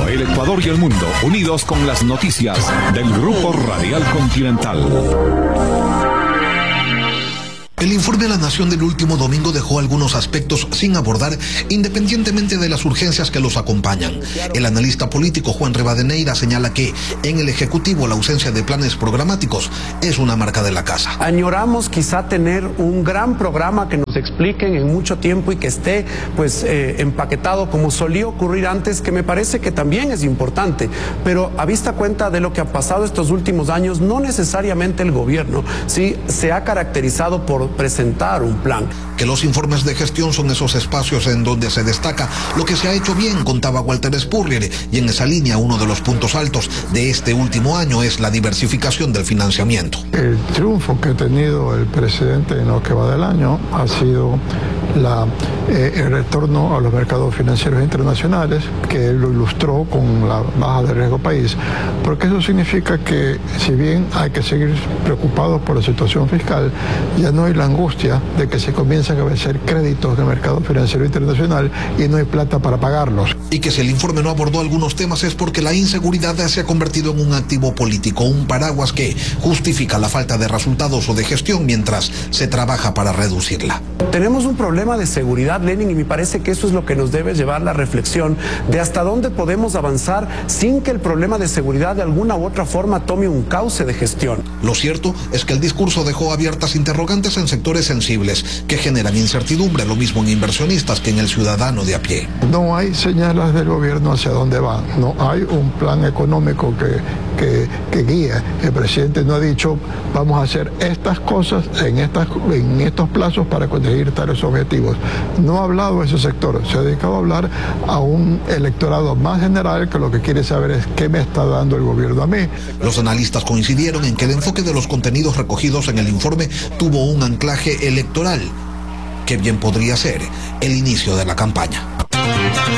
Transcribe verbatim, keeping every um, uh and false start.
México, el Ecuador y el mundo, unidos con las noticias del Grupo Radial Continental. El informe a la Nación del último domingo dejó algunos aspectos sin abordar, independientemente de las urgencias que los acompañan. El analista político Juan Rivadeneira señala que en el Ejecutivo la ausencia de planes programáticos es una marca de la casa. Añoramos quizá tener un gran programa que nos expliquen en mucho tiempo y que esté pues eh, empaquetado como solía ocurrir antes, que me parece que también es importante, pero a vista cuenta de lo que ha pasado estos últimos años, no necesariamente el gobierno sí se ha caracterizado por presentar un plan. Que los informes de gestión son esos espacios en donde se destaca lo que se ha hecho bien, contaba Walter Spurrier, y en esa línea uno de los puntos altos de este último año es la diversificación del financiamiento. El triunfo que ha tenido el presidente en lo que va del año ha sido la, eh, el retorno a los mercados financieros internacionales, que él lo ilustró con la baja de riesgo país, porque eso significa que si bien hay que seguir preocupados por la situación fiscal, ya no hay la angustia de que se comiencen a vencer créditos del mercado financiero internacional y no hay plata para pagarlos. Y que si el informe no abordó algunos temas es porque la inseguridad se ha convertido en un activo político, un paraguas que justifica la falta de resultados o de gestión mientras se trabaja para reducirla. Tenemos un problema de seguridad, Lenin, y me parece que eso es lo que nos debe llevar la reflexión de hasta dónde podemos avanzar sin que el problema de seguridad de alguna u otra forma tome un cauce de gestión. Lo cierto es que el discurso dejó abiertas interrogantes en sectores sensibles que generan incertidumbre, lo mismo en inversionistas que en el ciudadano de a pie. No hay señales del gobierno hacia dónde va, no hay un plan económico que, que, que guía. El presidente no ha dicho vamos a hacer estas cosas en, estas, en estos plazos para conseguir tales objetivos. No ha hablado de ese sector, se ha dedicado a hablar a un electorado más general que lo que quiere saber es qué me está dando el gobierno a mí. Los analistas coincidieron en que el enfoque de los contenidos recogidos en el informe tuvo un anclaje electoral, que bien podría ser el inicio de la campaña.